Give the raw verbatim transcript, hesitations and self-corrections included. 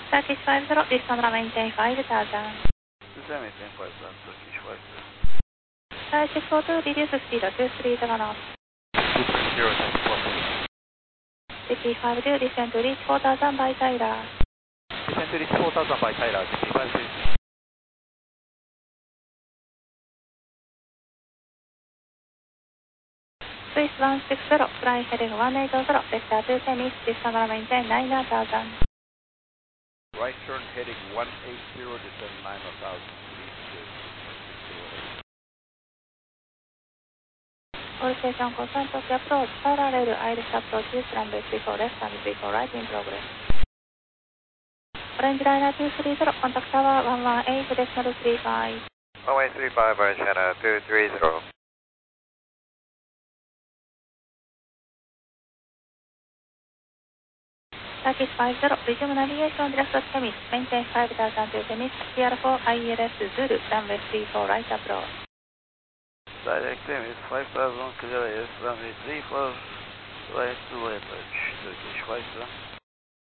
Turkish five zero, this camera maintain five thousand. Descend maintain five thousand, Turkish five zero. Thai six four two, reduce speed two three zero knots. two three zero, Turkish four two. Turkish five two, descend to reach four thousand by Tyler. Descend to reach four thousand by Tyler, Turkish five two. Swiss one six zero, fly heading one eight zero, vector two ten, this camera maintain nine thousand. Right turn heading one eight zero, descend nine thousand. All station confirm Tokyo approach, parallel Irish approach, use runway three four left and three four right in progress. Orange liner two three zero, contact tower one one eight, decimal three five. one one eight three five, orange liner two three zero. Turkish five zero, resume navigation direct to Temis, maintain five thousand to Temis, C R four I L S Zulu, runway three four right approach. Direct Temis five thousand, clear I S, runway three four right to approach, Turkish five zero.